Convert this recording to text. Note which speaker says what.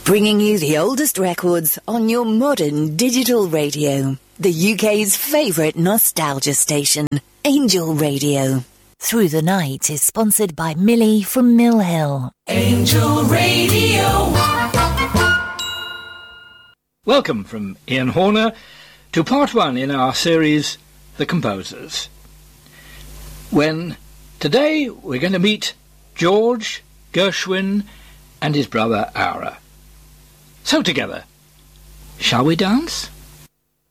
Speaker 1: bringing you the oldest records on your modern digital radio. The UK's favourite nostalgia station, Angel Radio. Through the Night is sponsored by Millie from Mill Hill.
Speaker 2: Angel Radio.
Speaker 3: Welcome from Ian Horner to part one in our series, The Composers. When today we're going to meet George Gershwin and his brother Aura. So together, shall we dance?